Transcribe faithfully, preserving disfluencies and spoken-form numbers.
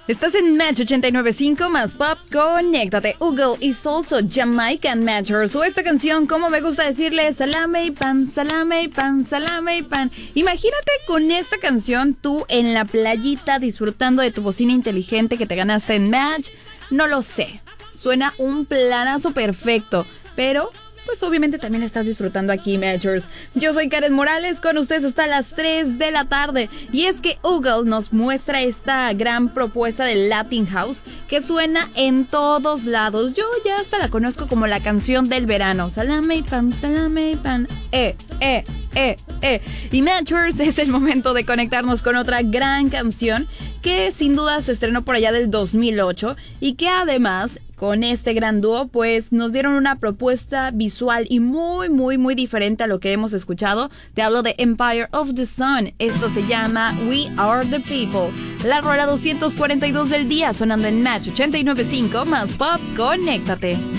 Estás en Match ochenta y nueve punto cinco más Pop, conéctate. Ugal y Solto, Jamaican Matchers. O esta canción, como me gusta decirle, salame y pan, salame y pan, salame y pan. Imagínate con esta canción tú en la playita disfrutando de tu bocina inteligente que te ganaste en Match. No lo sé, suena un planazo perfecto, pero pues obviamente también estás disfrutando aquí, Matchers. Yo soy Karen Morales, con ustedes hasta las tres de la tarde. Y es que Ugal nos muestra esta gran propuesta de Latin House que suena en todos lados. Yo ya hasta la conozco como la canción del verano. Salame y pan, salame y pan. Eh, eh, eh, eh. Y Matchers, es el momento de conectarnos con otra gran canción que sin duda se estrenó por allá del dos mil ocho y que además con este gran dúo pues nos dieron una propuesta visual y muy muy muy diferente a lo que hemos escuchado. Te hablo de Empire of the Sun. Esto se llama We Are the People. La rola doscientos cuarenta y dos del día sonando en Match ochenta y nueve punto cinco más Pop, conéctate.